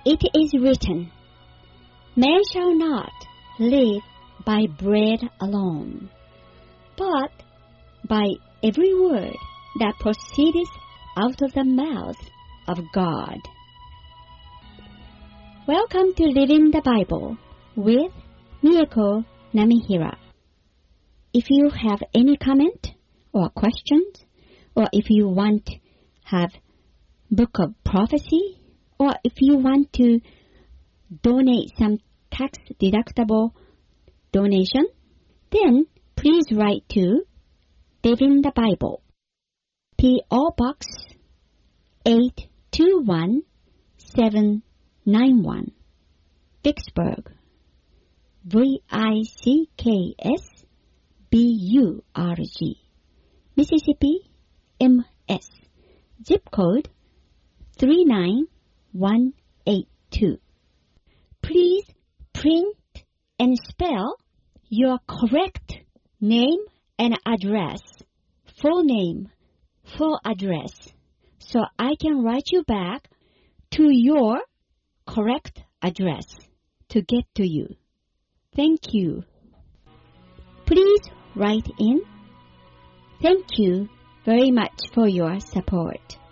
it is written, Man shall not live by bread alone, but by every word that proceedeth out of the mouth of God. Welcome to Living the Bible with Miyako Namihira. If you have any comment or questions, or if you want to have Book of Prophecy, or if you want to donate some tax-deductible donation, then please write to Living the Bible, P.O. Box 821791, Vicksburg, Vicksburg, Mississippi, MS, zip code 39182. Please print and spell your correct name and address, full name, full address, so I can write you back to your correct address to get to you. Thank you. Please write in. Thank you very much for your support.